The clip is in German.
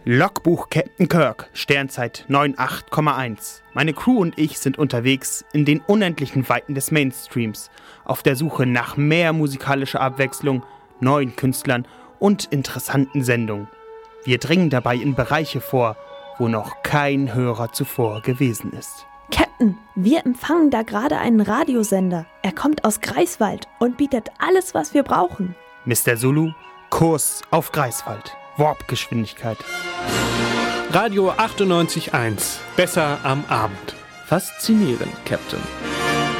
Logbuch Captain Kirk, Sternzeit 98,1. Meine Crew und ich sind unterwegs in den unendlichen Weiten des Mainstreams, auf der Suche nach mehr musikalischer Abwechslung, neuen Künstlern und interessanten Sendungen. Wir dringen dabei in Bereiche vor, wo noch kein Hörer zuvor gewesen ist. Captain, wir empfangen da gerade einen Radiosender. Er kommt aus Greifswald und bietet alles, was wir brauchen. Mr. Zulu, Kurs auf Greifswald. Warpgeschwindigkeit. Radio 98.1. Besser am Abend. Faszinierend, Captain.